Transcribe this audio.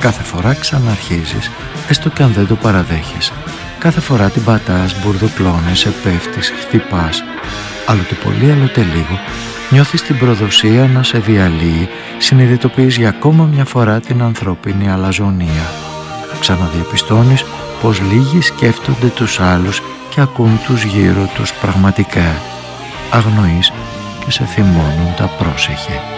Κάθε φορά ξαναρχίζεις, έστω και αν δεν το παραδέχεσαι. Κάθε φορά την πατάς, μπουρδοκλώνεσαι, πέφτεις, χτυπάς. Άλλοτε πολύ, άλλοτε λίγο, νιώθεις την προδοσία να σε διαλύει, συνειδητοποιείς για ακόμα μια φορά την ανθρώπινη αλαζονία. Ξαναδιαπιστώνεις πως λίγοι σκέφτονται τους άλλους και ακούν τους γύρω τους πραγματικά. Αγνοείς και σε θυμώνουν τα πρόσεχε.